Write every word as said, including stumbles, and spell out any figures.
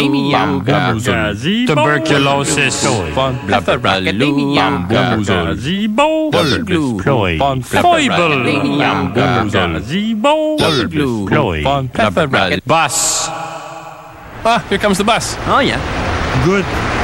tuberculosis, Bus. Ah, here comes the bus. Oh, yeah. Good.